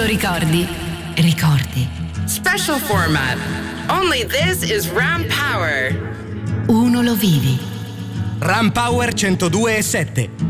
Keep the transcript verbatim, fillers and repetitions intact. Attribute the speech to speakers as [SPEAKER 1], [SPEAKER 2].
[SPEAKER 1] ricordi. Ricordi.
[SPEAKER 2] Special format. Only this is Ram Power.
[SPEAKER 1] Uno lo vivi.
[SPEAKER 3] Ram Power centodue e sette.